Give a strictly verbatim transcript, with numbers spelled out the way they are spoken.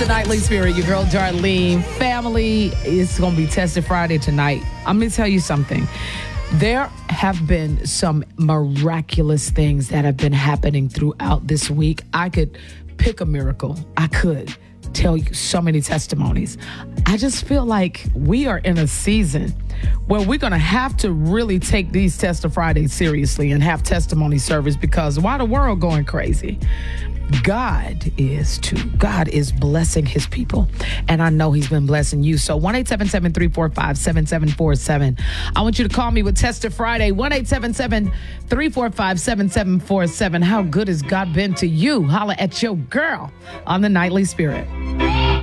the Nightly Spirit, your girl Darlene. Family, it's going to be Tested Friday tonight. I'm going to tell you something. There have been some miraculous things that have been happening throughout this week. I could pick a miracle. I could tell you so many testimonies. I just feel like we are in a season where we're going to have to really take these Test of Fridays seriously and have testimony service, because why the world going crazy? God is too. God is blessing his people. And I know he's been blessing you. So one eight seven seven, three four five, seven seven four seven. I want you to call me with Test of Friday. one eight seven seven, three four five, seven seven four seven. How good has God been to you? Holla at your girl on the Nightly Spirit.